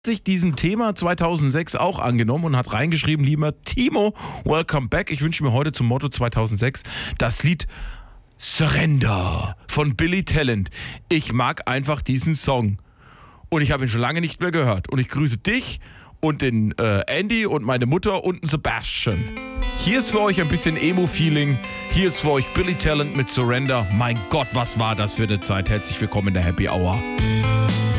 sich diesem Thema 2006 auch angenommen und hat reingeschrieben, lieber Timo, welcome back. Ich wünsche mir heute zum Motto 2006 das Lied Surrender von Billy Talent. Ich mag einfach diesen Song. Und ich habe ihn schon lange nicht mehr gehört. Und ich grüße dich und den Andy und meine Mutter und den Sebastian. Hier ist für euch ein bisschen Emo-Feeling. Hier ist für euch Billy Talent mit Surrender. Mein Gott, was war das für eine Zeit. Herzlich willkommen in der Happy Hour.